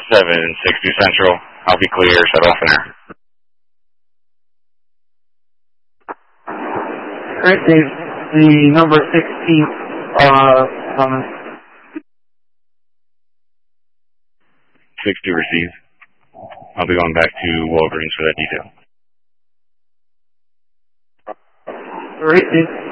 760 Central. I'll be clear. Shut off center. Alright, Dave. The number 16, coming. 60 receive. I'll be going back to Walgreens for that detail. Alright, Dave.